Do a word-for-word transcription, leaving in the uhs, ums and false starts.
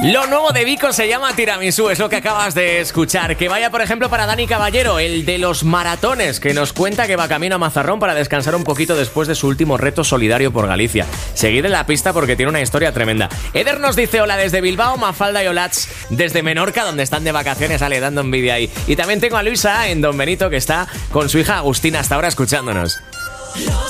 Lo nuevo de Vico se llama Tiramisú, es lo que acabas de escuchar. Que vaya, por ejemplo, para Dani Caballero, el de los maratones, que nos cuenta que va camino a Mazarrón para descansar un poquito después de su último reto solidario por Galicia. Seguid en la pista porque tiene una historia tremenda. Eder nos dice hola desde Bilbao, Mafalda y Olats desde Menorca, donde están de vacaciones, ale, dando envidia ahí. Y también tengo a Luisa en Don Benito, que está con su hija Agustina hasta ahora escuchándonos. Los